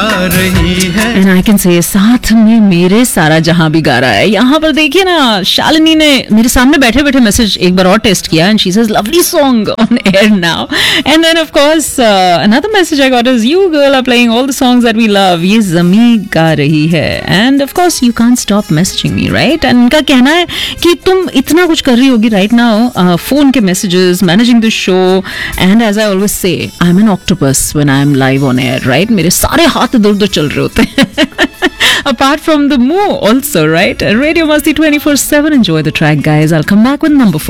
And I can say साथ में मेरे सारा जहां भी गा रहा है. यहाँ पर देखिए ना, शालिनी ने मेरे सामने बैठे बैठे मैसेज एक बार और टेस्ट किया and she says lovely song on air now. And then of course another message I got is you girl are playing all the songs that we love. ये जमी गा रही है end of course you can't stop messaging me, right. And उनका कहना है कि तुम इतना कुछ कर रही होगी राइट नाउ, फोन के messages, managing the show, and as I always say I am N octopus when I am live on air, right. मेरे सारे हाथ इधर उधर चल रहे होते हैं. Apart from the moo also, right? Radio Masti 24/7. Enjoy the track, guys. I'll come back with number 4.